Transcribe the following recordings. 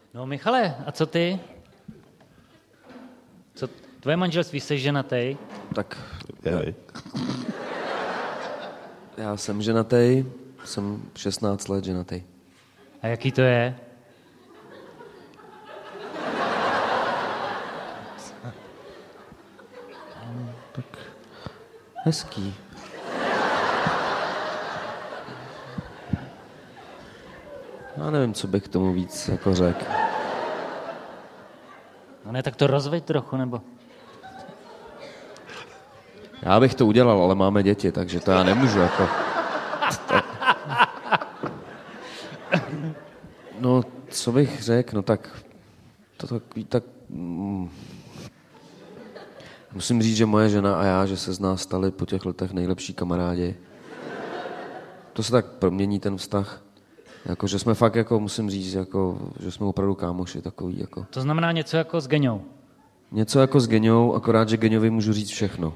No Michale, a co ty? Co tvoje manželství, jsi ženatej? Tak já jsem ženatej, jsem 16 let ženatej. A jaký to je? Tak hezký. Já nevím, co bych k tomu víc jako řekl. No ne, tak to rozveď trochu, nebo? Já bych to udělal, ale máme děti, takže to já nemůžu jako... No, co bych řekl, no tak... Musím říct, že moje žena a já, že se z nás stali po těch letech nejlepší kamarádi. To se tak promění ten vztah. Jako, že jsme fakt, jako, musím říct, jako, že jsme opravdu kámoši takový. Jako. To znamená něco jako s Geňou. Něco jako s Geňou, akorát, že Geňovi můžu říct všechno.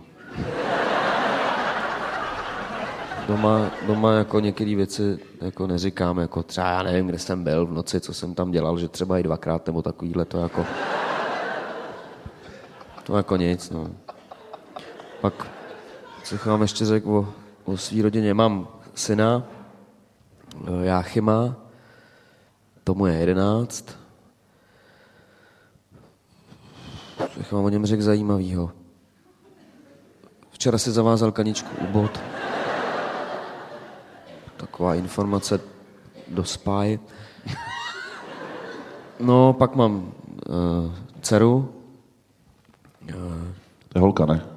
Doma jako některé věci jako neříkám, jako třeba já nevím, kde jsem byl v noci, co jsem tam dělal, že třeba i 2krát nebo takovýhle, to jako nic, no. Pak, co vám ještě řekl o svý rodině, mám syna, Jáchyma, tomu je 11. Co vám o něm řekl zajímavýho? Včera si zavázal kaničku u bod. Taková informace do spáje. No, pak mám dceru. To je holka, ne?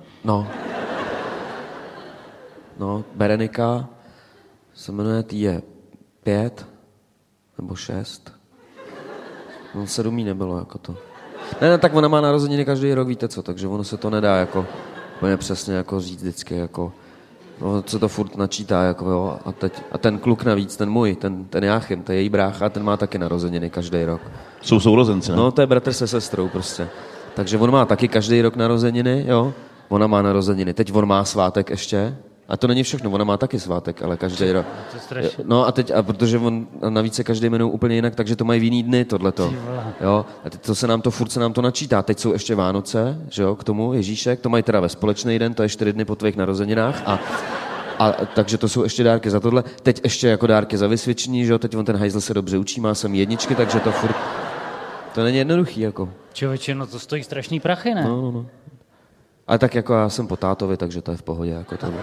No, Berenika se jmenuje, tý je 5 nebo 6. No, 7 jí nebylo, jako to. Ne, tak ona má narozeniny každý rok, víte co, takže ono se to nedá jako úplně přesně jako říct vždycky, jako no, co to furt načítá, jako jo, a ten kluk navíc, ten můj, ten Jáchym, to je její brácha, ten má taky narozeniny každý rok. Jsou sourozenci, ne? No, to je bratr se sestrou prostě. Takže on má taky každý rok narozeniny, jo, ona má narozeniny, teď on má svátek ještě, a to není všechno, ona má taky svátek, ale každý rok. No a protože on navíc se každý jmenuje úplně jinak, takže to mají v jiný dny, tohleto. Jo, a teď furt se nám to načítá. Teď jsou ještě Vánoce, že jo, k tomu Ježíšek, to mají teda ve společný den, to je 4 dny po tvých narozeninách a takže to jsou ještě dárky za tohle. Teď ještě jako dárky za vysvědčení, že jo, teď on ten hajzl se dobře učí, má sem jedničky, takže to furt, to není jednoduchý, jako. Člověče, no to stojí strašný prachy, ne? No. Ale tak jako já jsem po tátovi, takže to je v pohodě, jako to.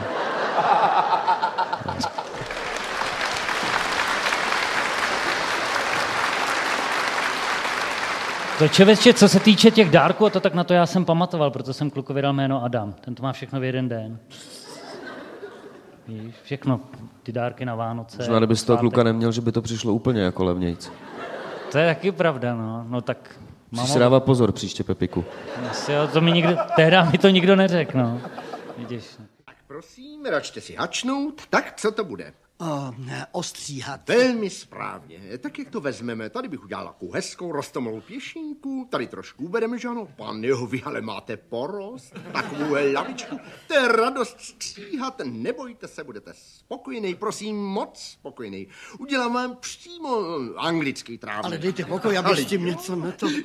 To člověče, co se týče těch dárků, a to tak na to já jsem pamatoval, proto jsem klukovi dal jméno Adam. Ten to má všechno v jeden den. Víš, všechno, ty dárky na Vánoce. Možná, kdyby z toho kluka neměl, že by to přišlo úplně jako levnějc. To je taky pravda, no. No tak... Musíš si dávat pozor příště, Pepiku. Asi jo, tehdy mi to nikdo neřekl, no. Vidíš. Tak prosím, račte si hačnout. Tak, co to bude? Ostříhat. Velmi správně. Tak jak to vezmeme? Tady bych udělal takovou hezkou rostomilou pěšinku. Tady trošku ubereme, že ano? Pane jo, vy ale máte porost. Takovou lavičku. To je radost stříhat. Nebojte se, budete spokojený. Prosím, moc spokojený. Udělám vám přímo anglický trávník. Ale dejte pokoj, aby s tím něco na to...